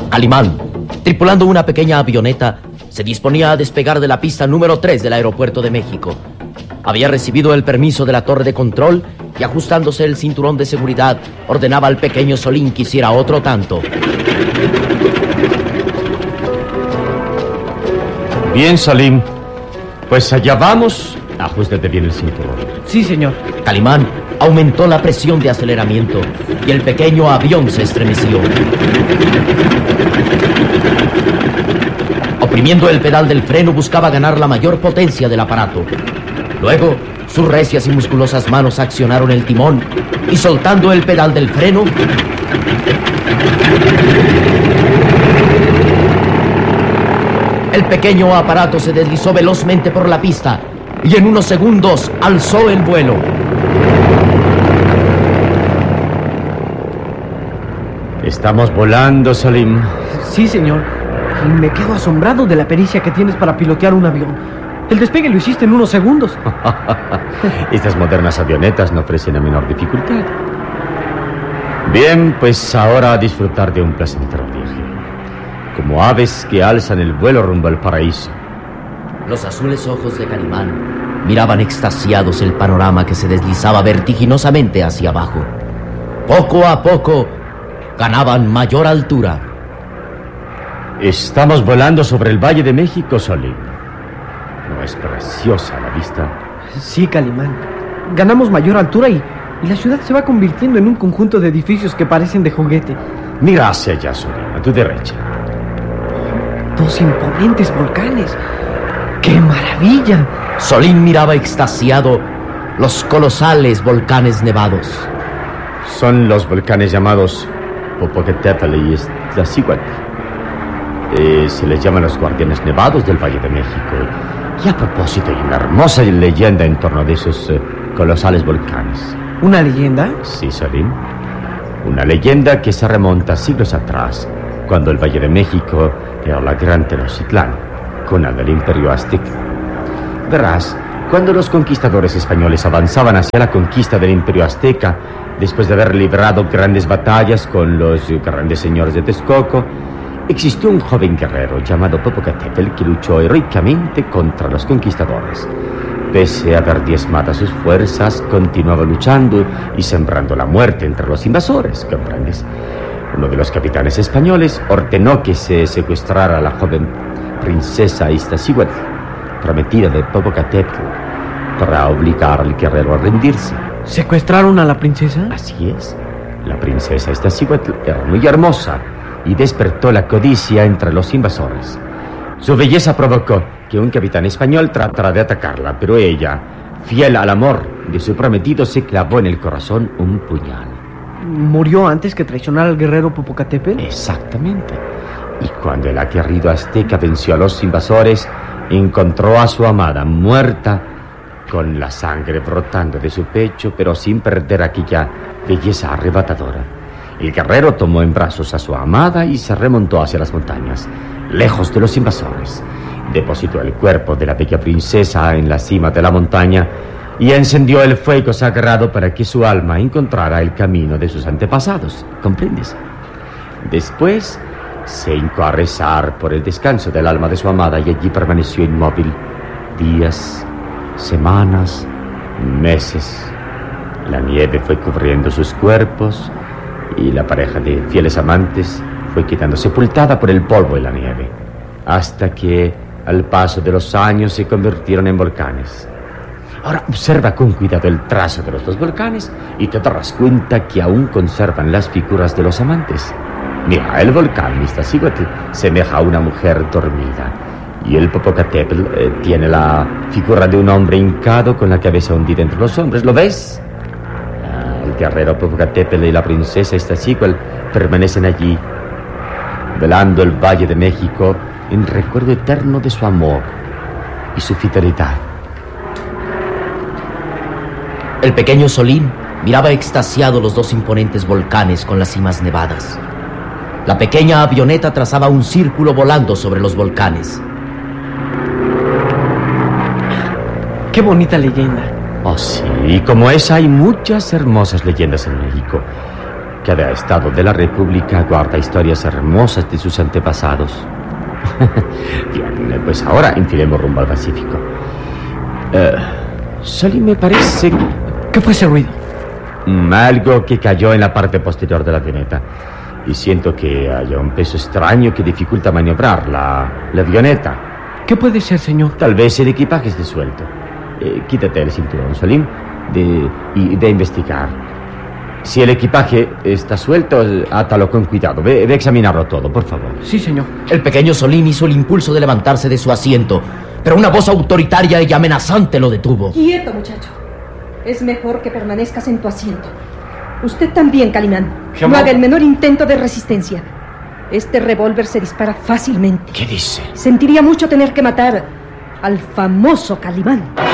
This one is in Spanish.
Calimán, tripulando una pequeña avioneta, se disponía a despegar de la pista número 3 del aeropuerto de México. Había recibido el permiso de la torre de control y, ajustándose el cinturón de seguridad, ordenaba al pequeño Solín que hiciera otro tanto. Bien, Solín. Pues allá vamos. Ajustate bien el cinturón. Sí, señor. Calimán aumentó la presión de aceleramiento y el pequeño avión se estremeció. Oprimiendo el pedal del freno, buscaba ganar la mayor potencia del aparato. Luego, sus recias y musculosas manos accionaron el timón y, soltando el pedal del freno, el pequeño aparato se deslizó velozmente por la pista y en unos segundos alzó el vuelo. Estamos volando, Solín. Sí, señor. Y me quedo asombrado de la pericia que tienes para pilotear un avión. El despegue lo hiciste en unos segundos. Estas modernas avionetas no ofrecen la menor dificultad. Bien, pues ahora a disfrutar de un placentero viaje. Como aves que alzan el vuelo rumbo al paraíso. Los azules ojos de Calimán miraban extasiados el panorama que se deslizaba vertiginosamente hacia abajo. Poco a poco ganaban mayor altura. Estamos volando sobre el Valle de México, Solín. ¿No es preciosa la vista? Sí, Calimán. Ganamos mayor altura y la ciudad se va convirtiendo en un conjunto de edificios que parecen de juguete. Mira hacia allá, Solín, a tu derecha. Dos imponentes volcanes. ¡Qué maravilla! Solín miraba extasiado los colosales volcanes nevados. Son los volcanes llamados Popocatépetl y Iztaccíhuatl. Se les llaman los guardianes nevados del Valle de México. Y a propósito, hay una hermosa leyenda en torno de esos colosales volcanes. ¿Una leyenda? Sí, Solín. Una leyenda que se remonta siglos atrás, cuando el Valle de México era la gran Tenochtitlán, cuna del Imperio Azteca. Verás, cuando los conquistadores españoles avanzaban hacia la conquista del Imperio Azteca, después de haber librado grandes batallas con los grandes señores de Texcoco, existió un joven guerrero llamado Popocatépetl que luchó heroicamente contra los conquistadores. Pese a haber diezmado sus fuerzas, continuaba luchando y sembrando la muerte entre los invasores, ¿comprendes? Uno de los capitanes españoles ordenó que se secuestrara a la joven princesa Iztaccíhuatl, prometida de Popocatépetl, para obligar al guerrero a rendirse. ¿Secuestraron a la princesa? Así es. La princesa Iztaccíhuatl era muy hermosa y despertó la codicia entre los invasores. Su belleza provocó que un capitán español tratara de atacarla, pero ella, fiel al amor de su prometido, se clavó en el corazón un puñal. ¿Murió antes que traicionar al guerrero Popocatépetl? Exactamente. Y cuando el aguerrido azteca venció a los invasores, encontró a su amada muerta, con la sangre brotando de su pecho, pero sin perder aquella belleza arrebatadora. El guerrero tomó en brazos a su amada y se remontó hacia las montañas, lejos de los invasores. Depositó el cuerpo de la bella princesa en la cima de la montaña y encendió el fuego sagrado para que su alma encontrara el camino de sus antepasados. ¿Comprendes? Después se hincó a rezar por el descanso del alma de su amada y allí permaneció inmóvil días, semanas, meses. La nieve fue cubriendo sus cuerpos y la pareja de fieles amantes fue quedando sepultada por el polvo y la nieve, hasta que, al paso de los años, se convirtieron en volcanes. Ahora observa con cuidado el trazo de los dos volcanes y te darás cuenta que aún conservan las figuras de los amantes. Mira, el volcán Iztaccíhuatl semeja a una mujer dormida y el Popocatépetl tiene la figura de un hombre hincado con la cabeza hundida entre los hombros. ¿Lo ves? El guerrero Popocatépetl y la princesa Iztaccíhuatl permanecen allí, velando el Valle de México en recuerdo eterno de su amor y su fidelidad. El pequeño Solín miraba extasiado los dos imponentes volcanes con las cimas nevadas. La pequeña avioneta trazaba un círculo volando sobre los volcanes. ¡Qué bonita leyenda! Oh, sí, y como esa hay muchas hermosas leyendas en México. cada estado de la República guarda historias hermosas de sus antepasados. Bien, pues ahora enfilemos rumbo al Pacífico. Salim, me parece... ¿Qué fue ese ruido? Algo que cayó en la parte posterior de la avioneta. Y siento que hay un peso extraño que dificulta maniobrar la avioneta. ¿Qué puede ser, señor? Tal vez el equipaje esté suelto. Quítate el cinturón, Salim, de investigar. Si el equipaje está suelto, átalo con cuidado. Ve a examinarlo todo, por favor. Sí, señor. El pequeño Solín hizo el impulso de levantarse de su asiento, pero una voz autoritaria y amenazante lo detuvo. Quieto, muchacho. Es mejor que permanezcas en tu asiento. Usted también, Calimán. No haga el menor intento de resistencia. Este revólver se dispara fácilmente. ¿Qué dice? Sentiría mucho tener que matar al famoso Calimán.